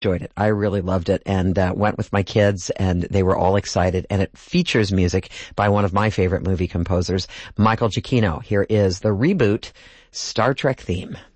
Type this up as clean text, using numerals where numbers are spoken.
enjoyed it. I really loved it and went with my kids and they were all excited. And it features music by one of my favorite movie composers, Michael Giacchino. Here is the reboot Star Trek theme.